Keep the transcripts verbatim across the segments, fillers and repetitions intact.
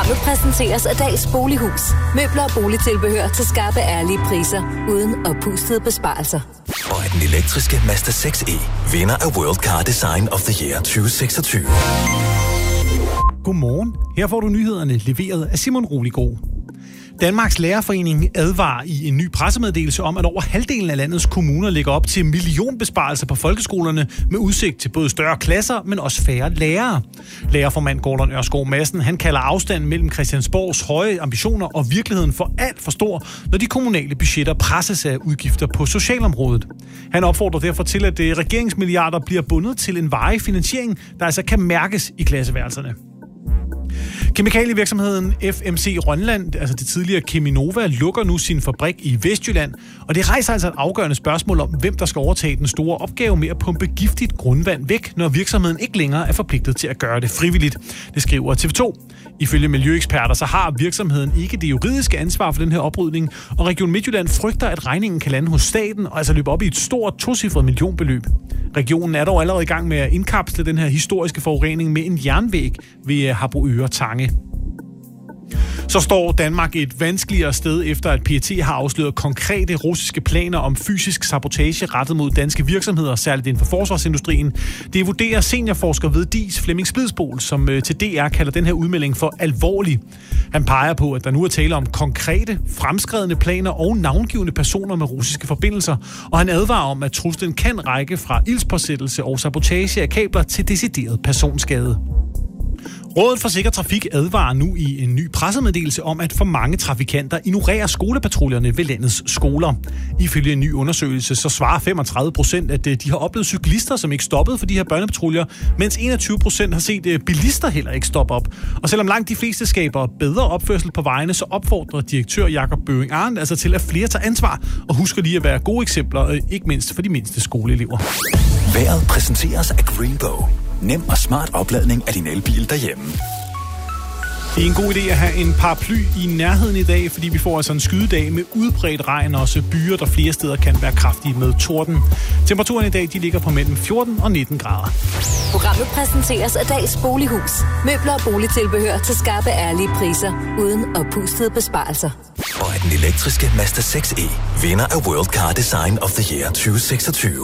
Programmet præsenteres af Dals Bolighus. Møbler og boligtilbehør til skarpe, ærlige priser, uden oppustede besparelser. Og at den elektriske Mazda seks e vinder af World Car Design of the Year tyve seksogtyve. Godmorgen. Her får du nyhederne leveret af Simon Roligård. Danmarks Lærerforening advarer i en ny pressemeddelelse om, at over halvdelen af landets kommuner lægger op til millionbesparelser på folkeskolerne med udsigt til både større klasser, men også færre lærere. Lærerformand Gordon Ørskov Madsen, han kalder afstanden mellem Christiansborgs høje ambitioner og virkeligheden for alt for stor, når de kommunale budgetter presses af udgifter på socialområdet. Han opfordrer derfor til, at regeringsmilliarder bliver bundet til en varig finansiering, der altså kan mærkes i klasseværelserne. Kemikalievirksomheden F M C Rønland, altså det tidligere Cheminova, lukker nu sin fabrik i Vestjylland, og det rejser altså et afgørende spørgsmål om, hvem der skal overtage den store opgave med at pumpe giftigt grundvand væk, når virksomheden ikke længere er forpligtet til at gøre det frivilligt. Det skriver T V to. Ifølge miljøeksperter så har virksomheden ikke det juridiske ansvar for den her oprydning, og Region Midtjylland frygter, at regningen kan lande hos staten og altså løbe op i et stort tocifret millionbeløb. Regionen er dog allerede i gang med at indkapsle den her historiske forurening med en jernvæg ved Harboøre Tange. Så står Danmark et vanskeligere sted, efter at P E T har afsløret konkrete russiske planer om fysisk sabotage rettet mod danske virksomheder, særligt inden for forsvarsindustrien. Det vurderer seniorforsker ved D I S Flemming Splidsbol, som til D R kalder den her udmelding for alvorlig. Han peger på, at der nu er tale om konkrete, fremskredne planer og navngivende personer med russiske forbindelser, og han advarer om, at truslen kan række fra ildspåsættelse og sabotage af kabler til decideret personskade. Rådet for Sikker Trafik advarer nu i en ny pressemeddelelse om, at for mange trafikanter ignorerer skolepatruljerne ved landets skoler. Ifølge en ny undersøgelse, så svarer femogtredive procent, at de har oplevet cyklister, som ikke stoppede for de her børnepatruljer, mens enogtyve procent har set bilister heller ikke stoppe op. Og selvom langt de fleste skaber bedre opførsel på vejene, så opfordrer direktør Jakob Bøving Arndt altså til, at flere tager ansvar og husker lige at være gode eksempler, ikke mindst for de mindste skoleelever. Vejret præsenteres af Greenbow. Nem og smart opladning af din elbil derhjemme. Det er en god idé at have en paraply i nærheden i dag, fordi vi får altså en skydedag med udbredt regn og også byer, der flere steder kan være kraftige med torden. Temperaturen i dag de ligger på mellem fjorten og nitten grader. Programmet præsenteres af Dals Bolighus. Møbler og boligtilbehør til skarpe, ærlige priser, uden oppustede besparelser. Og at den elektriske Mazda seks e vinder af World Car Design of the Year tyve seksogtyve.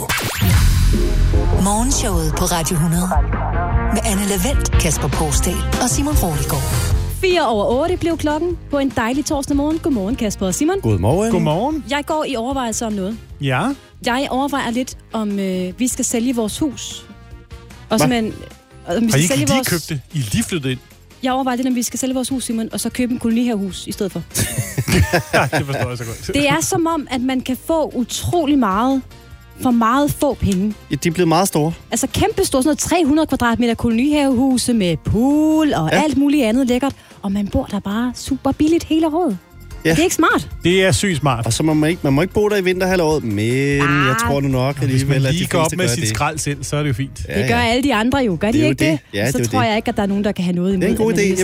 Morgenshowet på Radio hundrede med Anne Lavendt, Kasper Porsdal og Simon Roligård. fire over otte blev klokken på en dejlig torsdag morgen. Godmorgen, Kasper og Simon. Godmorgen. Godmorgen. Jeg går i overvejelse om noget. Ja. Jeg overvejer lidt, om øh, vi skal sælge vores hus. Og simpelthen, om vi Har I skal ikke sælge lige vores... købt det? I er lige flyttet ind? Jeg overvejer lidt, om vi skal sælge vores hus, Simon, og så købe en kolonihavehus i stedet for. Ja, det forstår jeg så godt. Det er som om, at man kan få utrolig meget for meget få penge. Ja, de er blevet meget store. Altså kæmpe store, sådan noget tre hundrede kvadratmeter kolonihavehuse med pool og ja. alt muligt andet lækkert. Og man bor der bare super billigt hele året. Ja. Det er ikke smart. Det er sygt smart. Og så må man ikke, man må ikke bo der i vinterhalvåret, men ah, jeg tror nu nok, at hvis man lige, lige går op med sit det. skrald selv, så er det jo fint. Ja, det gør ja. alle de andre jo. Gør de det ikke det? det? Ja, så det tror det. jeg ikke, at der er nogen, der kan have noget imod. Det er en god idé.